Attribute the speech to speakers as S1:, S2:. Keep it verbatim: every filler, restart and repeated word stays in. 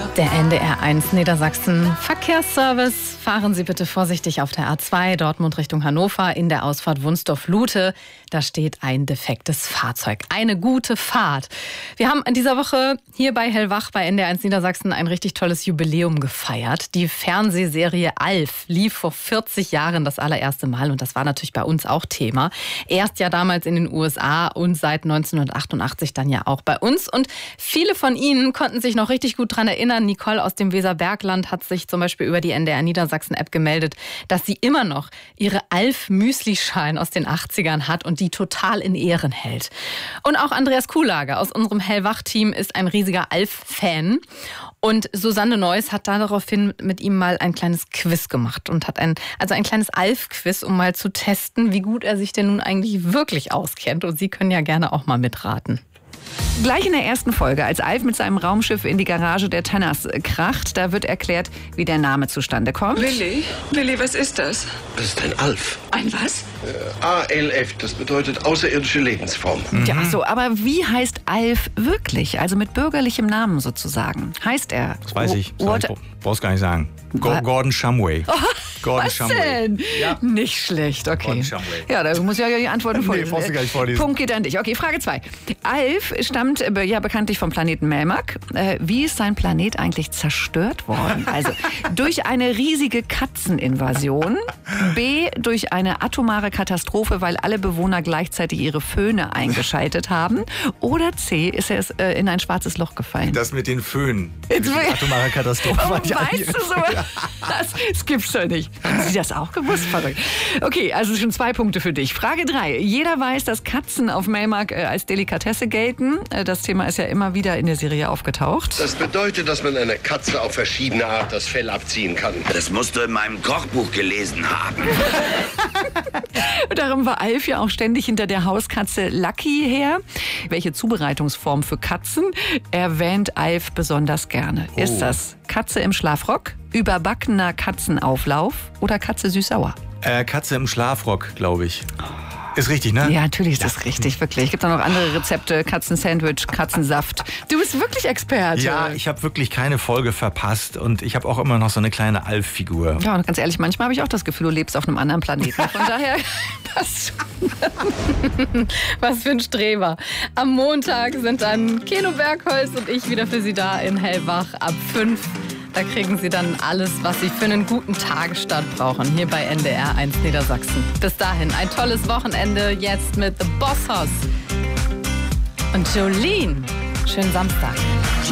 S1: Der N D R eins Niedersachsen Verkehrsservice. Fahren Sie bitte vorsichtig auf der A zwei, Dortmund Richtung Hannover, in der Ausfahrt Wunsdorf-Lute. Da steht ein defektes Fahrzeug. Eine gute Fahrt. Wir haben in dieser Woche hier bei Hellwach bei N D R eins Niedersachsen ein richtig tolles Jubiläum gefeiert. Die Fernsehserie Alf lief vor vierzig Jahren das allererste Mal und das war natürlich bei uns auch Thema. Erst ja damals in den U S A und seit neunzehnhundertachtundachtzig dann ja auch bei uns. Und viele von Ihnen konnten sich noch richtig gut dran erinnern. Nicole aus dem Weserbergland hat sich zum Beispiel über die N D R Niedersachsen-App gemeldet, dass sie immer noch ihre Alf-Müsli-Schalen aus den achtzigern hat und die total in Ehren hält. Und auch Andreas Kuhlager aus unserem Hellwach-Team ist ein riesiger Alf-Fan. Und Susanne Neuss hat daraufhin mit ihm mal ein kleines Quiz gemacht und hat ein, also ein kleines Alf-Quiz, um mal zu testen, wie gut er sich denn nun eigentlich wirklich auskennt. Und Sie können ja gerne auch mal mitraten.
S2: Gleich in der ersten Folge, als Alf mit seinem Raumschiff in die Garage der Tanners kracht, da wird erklärt, wie der Name zustande kommt.
S3: Willi, Willi, was ist das?
S4: Das ist ein Alf.
S3: Ein was?
S4: Äh, A L F, das bedeutet außerirdische Lebensform.
S2: Mhm. Ja, so, aber wie heißt Alf wirklich? Also mit bürgerlichem Namen sozusagen. Heißt er?
S5: Das weiß ich. Das
S2: What?
S5: ich brauch's gar nicht sagen. Go
S2: Was?
S5: Gordon Shumway.
S2: Oh,
S5: Gordon
S2: was
S5: Shumway.
S2: denn?
S5: Ja.
S2: Nicht schlecht, okay.
S5: Gordon Shumway.
S2: Ja, da muss ja die Antworten
S5: Nee,
S2: vorlesen.
S5: brauchst du gar nicht vorlesen.
S2: Punkt geht an dich. Okay, Frage zwei. Alf stammt äh, ja bekanntlich vom Planeten Melmac. Äh, wie ist sein Planet eigentlich zerstört worden? Also durch eine riesige Katzeninvasion, B, durch eine atomare Katastrophe, weil alle Bewohner gleichzeitig ihre Föhne eingeschaltet haben, oder C, ist er äh, in ein schwarzes Loch gefallen?
S5: Das mit den Föhnen.
S2: Jetzt-
S5: Die atomare Katastrophe.
S2: Oh,
S5: war die
S2: weißt
S5: eigene-
S2: du so? Das, das gibt's doch nicht. Haben Sie das auch gewusst? Verrückt. Okay, also schon zwei Punkte für dich. Frage drei. Jeder weiß, dass Katzen auf Melmac äh, als Delikatesse gelten. Äh, das Thema ist ja immer wieder in der Serie aufgetaucht.
S4: Das bedeutet, dass man einer Katze auf verschiedene Art das Fell abziehen kann.
S6: Das musst du in meinem Kochbuch gelesen haben.
S2: Und darum war Alf ja auch ständig hinter der Hauskatze Lucky her. Welche Zubereitungsform für Katzen erwähnt Alf besonders gerne?
S5: Oh.
S2: Ist das Katze im Schlafrock, überbackener Katzenauflauf oder Katze süß-sauer?
S5: Äh, Katze im Schlafrock, glaube ich. Ist richtig, ne?
S2: Ja, natürlich ist das richtig, wirklich. Es gibt auch noch andere Rezepte, Katzensandwich, Katzensaft. Du bist wirklich Experte.
S5: Ja, ich habe wirklich keine Folge verpasst und ich habe auch immer noch so eine kleine Alf-Figur.
S2: Ja, und ganz ehrlich, manchmal habe ich auch das Gefühl, du lebst auf einem anderen Planeten. Von daher passt schon.
S1: Was für ein Streber. Am Montag sind dann Keno Bergholz und ich wieder für Sie da in Hellwach ab fünf. Da kriegen Sie dann alles, was Sie für einen guten Tagesstart brauchen, hier bei N D R eins Niedersachsen. Bis dahin ein tolles Wochenende, jetzt mit The Boss Hoss und Jolene. Schönen Samstag.